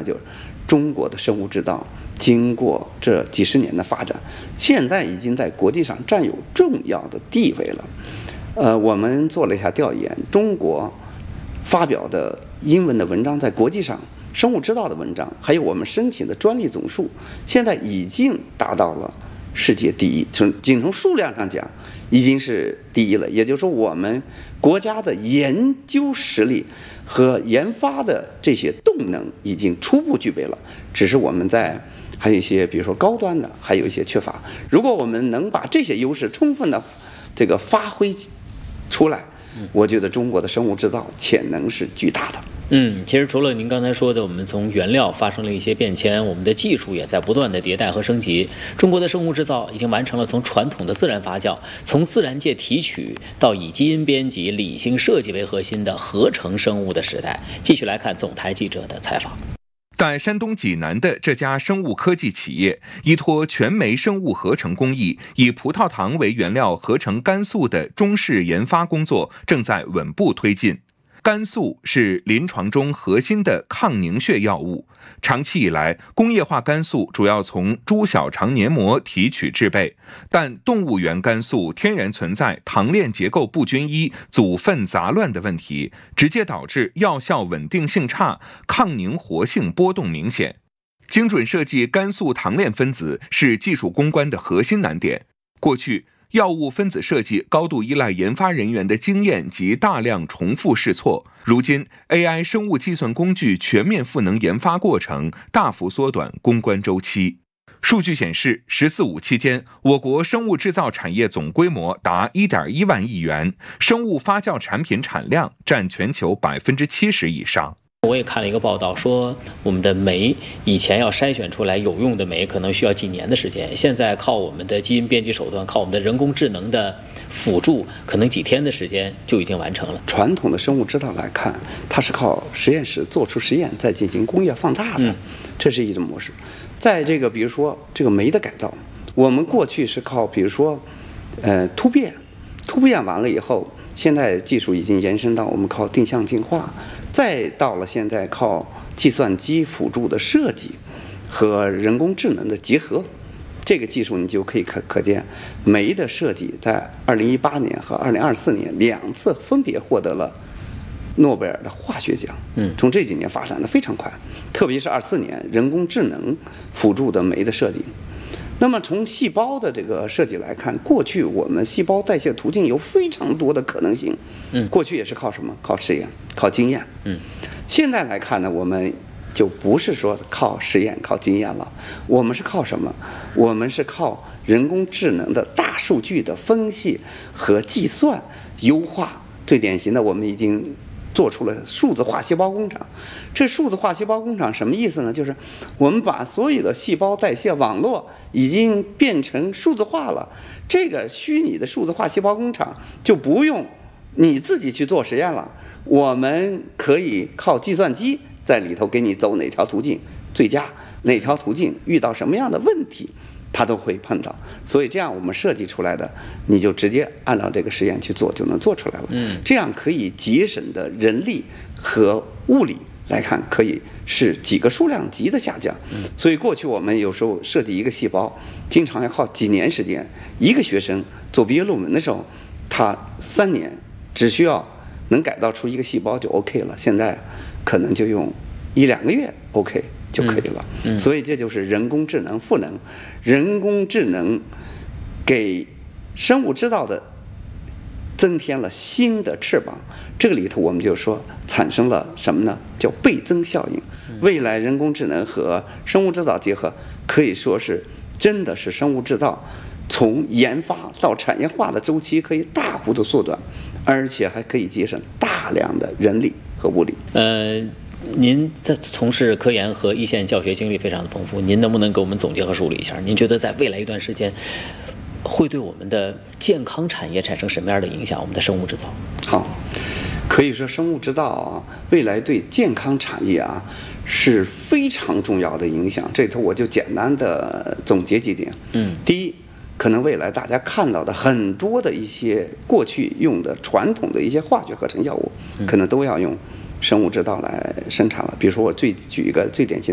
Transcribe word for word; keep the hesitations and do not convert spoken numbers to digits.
就是中国的生物制造经过这几十年的发展，现在已经在国际上占有重要的地位了。呃，我们做了一下调研，中国发表的英文的文章在国际上生物制造的文章，还有我们申请的专利总数，现在已经达到了世界第一，从仅从数量上讲，已经是第一了。也就是说，我们国家的研究实力和研发的这些动能已经初步具备了，只是我们在还有一些，比如说高端的，还有一些缺乏。如果我们能把这些优势充分的这个发挥出来，我觉得中国的生物制造潜能是巨大的。 嗯，其实除了您刚才说的，我们从原料发生了一些变迁，我们的技术也在不断的迭代和升级。中国的生物制造已经完成了从传统的自然发酵，从自然界提取到以基因编辑、理性设计为核心的合成生物的时代。继续来看总台记者的采访。 在山东济南的这家生物科技企业，依托全酶生物合成工艺，以葡萄糖为原料合成肝素的中试研发工作正在稳步推进。肝素是临床中核心的抗凝血药物，长期以来，工业化肝素主要从猪小肠黏膜提取制备，但动物原肝素天然存在糖链结构不均一、组分杂乱的问题，直接导致药效稳定性差，抗凝活性波动明显。精准设计肝素糖链分子是技术攻关的核心难点。过去，药物分子设计高度依赖研发人员的经验及大量重复试错。如今 A I 生物计算工具全面赋能研发过程，大幅缩短攻关周期。数据显示，十四五期间，我国生物制造产业总规模达 一点一万亿元，生物发酵产品产量占全球百分之七十以上。 我也看了一个报道，说我们的酶以前要筛选出来有用的酶，可能需要几年的时间，现在靠我们的基因编辑手段，靠我们的人工智能的辅助，可能几天的时间就已经完成了。 传统的生物制造来看，它是靠实验室做出实验，再进行工业放大的，这是一种模式。在这个比如说这个酶的改造，我们过去是靠比如说呃突变，突变完了以后，现在技术已经延伸到我们靠定向进化，再到了现在靠计算机辅助的设计和人工智能的结合，这个技术你就可以可可见，酶的设计在二零一八年和二零二四年两次分别获得了诺贝尔的化学奖。嗯，从这几年发展的非常快，特别是二四年人工智能辅助的酶的设计。那么从细胞的这个设计来看，过去我们细胞代谢途径有非常多的可能性。嗯，过去也是靠什么？靠实验，靠经验。嗯，现在来看呢，我们就不是说靠实验、靠经验了，我们是靠什么？我们是靠人工智能的大数据的分析和计算优化。最典型的，我们已经做出了数字化细胞工厂。这数字化细胞工厂什么意思呢？就是我们把所有的细胞代谢网络已经变成数字化了。这个虚拟的数字化细胞工厂就不用你自己去做实验了，我们可以靠计算机在里头给你走哪条途径最佳，哪条途径遇到什么样的问题它都会碰到。所以这样我们设计出来的，你就直接按照这个实验去做就能做出来了。嗯，这样可以节省的人力和物力来看，可以是几个数量级的下降。嗯，所以过去我们有时候设计一个细胞，经常要耗几年时间。一个学生做毕业论文的时候，他三年只需要能改造出一个细胞就 OK 了，现在可能就用一两个月 OK就可以了。嗯嗯，所以这就是人工智能赋能，人工智能给生物制造的增添了新的翅膀。这个里头我们就说产生了什么呢？叫倍增效应。未来人工智能和生物制造结合，可以说是真的是生物制造从研发到产业化的周期可以大幅度缩短，而且还可以节省大量的人力和物力。 呃，您在从事科研和一线教学经历非常的丰富，您能不能给我们总结和梳理一下？您觉得在未来一段时间会对我们的健康产业产生什么样的影响？我们的生物制造？ 好，可以说生物制造啊，未来对健康产业啊是非常重要的影响。这头我就简单的总结几点。嗯，第一，可能未来大家看到的很多的一些过去用的传统的一些化学合成药物，可能都要用生物制造来生产了。比如说我最举一个最典型